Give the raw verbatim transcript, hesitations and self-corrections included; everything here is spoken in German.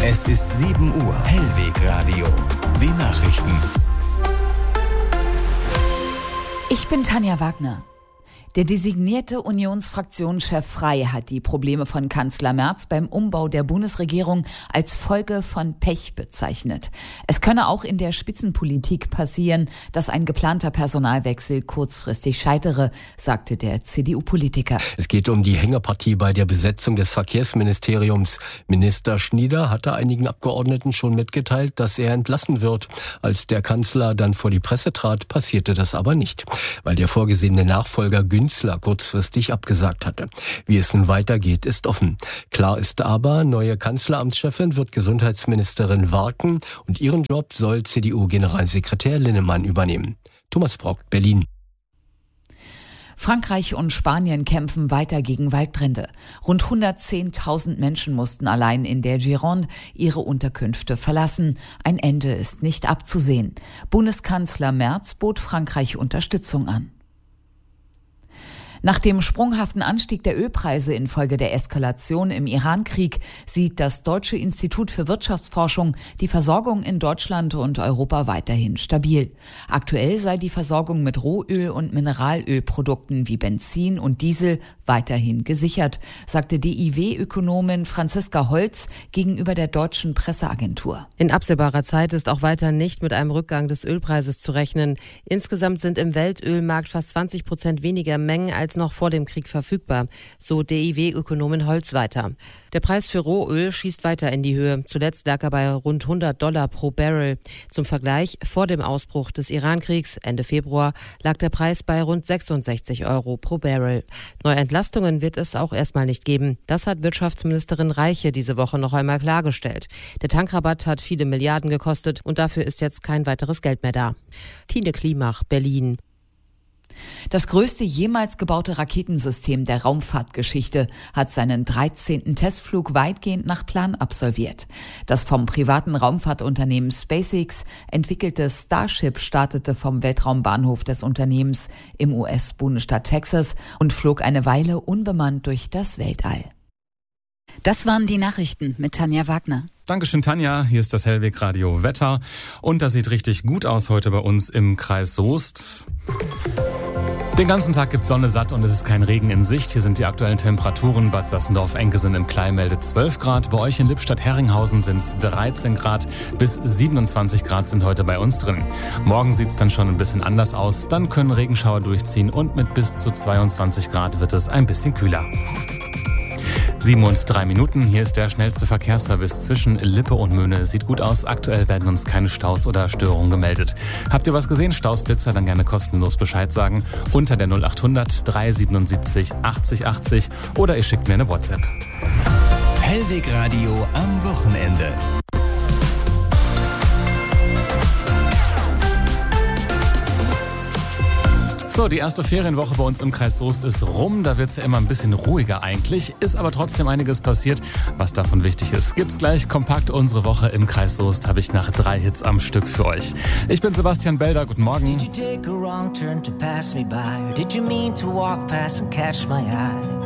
Es ist sieben Uhr. Hellwegradio. Die Nachrichten. Ich bin Tanja Wagner. Der designierte Unionsfraktionschef Frey hat die Probleme von Kanzler Merz beim Umbau der Bundesregierung als Folge von Pech bezeichnet. Es könne auch in der Spitzenpolitik passieren, dass ein geplanter Personalwechsel kurzfristig scheitere, sagte der C D U-Politiker. Es geht um die Hängepartie bei der Besetzung des Verkehrsministeriums. Minister Schnieder hatte einigen Abgeordneten schon mitgeteilt, dass er entlassen wird. Als der Kanzler dann vor die Presse trat, passierte das aber nicht, weil der vorgesehene Nachfolger Günzler kurzfristig abgesagt hatte. Wie es nun weitergeht, ist offen. Klar ist aber, neue Kanzleramtschefin wird Gesundheitsministerin Warken und ihren Job soll C D U-Generalsekretär Linnemann übernehmen. Thomas Brockt, Berlin. Frankreich und Spanien kämpfen weiter gegen Waldbrände. Rund hundertzehntausend Menschen mussten allein in der Gironde ihre Unterkünfte verlassen. Ein Ende ist nicht abzusehen. Bundeskanzler Merz bot Frankreich Unterstützung an. Nach dem sprunghaften Anstieg der Ölpreise infolge der Eskalation im Iran-Krieg sieht das Deutsche Institut für Wirtschaftsforschung die Versorgung in Deutschland und Europa weiterhin stabil. Aktuell sei die Versorgung mit Rohöl- und Mineralölprodukten wie Benzin und Diesel weiterhin gesichert, sagte D I W-Ökonomin Franziska Holz gegenüber der deutschen Presseagentur. In absehbarer Zeit ist auch weiter nicht mit einem Rückgang des Ölpreises zu rechnen. Insgesamt sind im Weltölmarkt fast zwanzig Prozent weniger Mengen als noch vor dem Krieg verfügbar, so D I W-Ökonomin Holz weiter. Der Preis für Rohöl schießt weiter in die Höhe. Zuletzt lag er bei rund hundert Dollar pro Barrel. Zum Vergleich, vor dem Ausbruch des Iran-Kriegs Ende Februar lag der Preis bei rund sechsundsechzig Euro pro Barrel. Neue Entlastungen wird es auch erstmal nicht geben. Das hat Wirtschaftsministerin Reiche diese Woche noch einmal klargestellt. Der Tankrabatt hat viele Milliarden gekostet und dafür ist jetzt kein weiteres Geld mehr da. Tine Klimach, Berlin. Das größte jemals gebaute Raketensystem der Raumfahrtgeschichte hat seinen dreizehnten Testflug weitgehend nach Plan absolviert. Das vom privaten Raumfahrtunternehmen SpaceX entwickelte Starship startete vom Weltraumbahnhof des Unternehmens im U S-Bundesstaat Texas und flog eine Weile unbemannt durch das Weltall. Das waren die Nachrichten mit Tanja Wagner. Dankeschön, Tanja. Hier ist das Hellwegradio Wetter. Und das sieht richtig gut aus heute bei uns im Kreis Soest. Den ganzen Tag gibt Sonne satt und es ist kein Regen in Sicht. Hier sind die aktuellen Temperaturen. Bad Sassendorf-Enkesen im Klei meldet zwölf Grad. Bei euch in Lippstadt-Herringhausen sind es dreizehn Grad. Bis siebenundzwanzig Grad sind heute bei uns drin. Morgen sieht es dann schon ein bisschen anders aus. Dann können Regenschauer durchziehen und mit bis zu zweiundzwanzig Grad wird es ein bisschen kühler. Sieben und drei Minuten. Hier ist der schnellste Verkehrsservice zwischen Lippe und Möhne. Sieht gut aus. Aktuell werden uns keine Staus oder Störungen gemeldet. Habt ihr was gesehen? Stausblitzer? Dann gerne kostenlos Bescheid sagen. Unter der null acht hundert dreihundertsiebenundsiebzig achtzig achtzig oder ihr schickt mir eine WhatsApp. Hellwegradio am Wochenende. So, die erste Ferienwoche bei uns im Kreis Soest ist rum. Da wird es ja immer ein bisschen ruhiger eigentlich. Ist aber trotzdem einiges passiert, was davon wichtig ist. Gibt's gleich kompakt unsere Woche im Kreis Soest. Habe ich nach drei Hits am Stück für euch. Ich bin Sebastian Belder. Guten Morgen. Did you take a wrong turn to pass me by? Or did you mean to walk past and catch my eye?